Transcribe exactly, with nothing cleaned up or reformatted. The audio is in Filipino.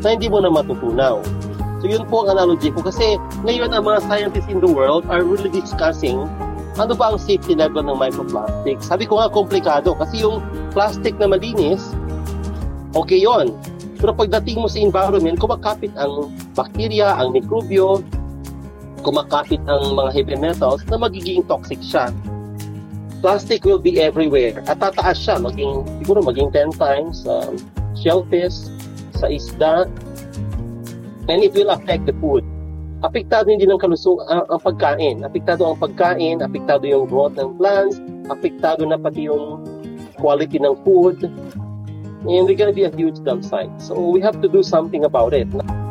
na hindi mo na matutunaw. So yun po ang analogy ko kasi ngayon ang mga scientists in the world are really discussing ano ba ang safety level ng microplastic. Sabi ko nga komplikado kasi yung plastic na malinis, okay yon. Pero pagdating mo sa environment, kumakapit ang bacteria, ang mikrobyo, kumakapit ang mga heavy metals na magiging toxic siya. Plastic will be everywhere at tataas siya, maging, siguro maging ten times sa um, shellfish, sa isda, and it will affect the food. Apektado hindi ng kalusog uh, ang pagkain. Apektado ang pagkain, apektado yung growth ng plants, apektado na pati yung quality ng food, and we're gonna be a huge dump site. So we have to do something about it.